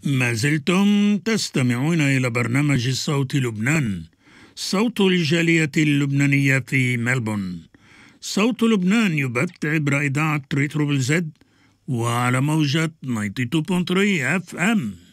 ما زلتم تستمعون إلى برنامج صوت لبنان، صوت الجالية اللبنانية في ملبون. صوت لبنان يبث عبر إذاعة ريتروبل زد وعلى موجة 92.3 FM.